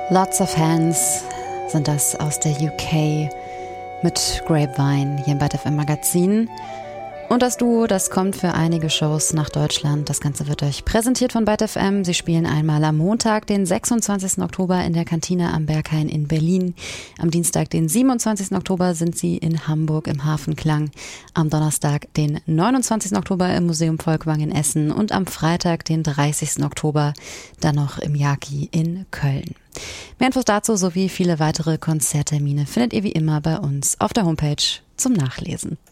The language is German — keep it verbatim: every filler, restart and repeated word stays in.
Lots of Hands sind das aus der U K mit Grapevine hier im Byte F M Magazin. Und das Duo, das kommt für einige Shows nach Deutschland. Das Ganze wird euch präsentiert von Byte F M. Sie spielen einmal am Montag, den sechsundzwanzigsten Oktober in der Kantine am Berghain in Berlin. Am Dienstag, den siebenundzwanzigsten Oktober sind sie in Hamburg im Hafenklang. Am Donnerstag, den neunundzwanzigsten Oktober im Museum Volkwang in Essen. Und am Freitag, den dreißigsten Oktober, dann noch im Yaki in Köln. Mehr Infos dazu sowie viele weitere Konzerttermine findet ihr wie immer bei uns auf der Homepage zum Nachlesen.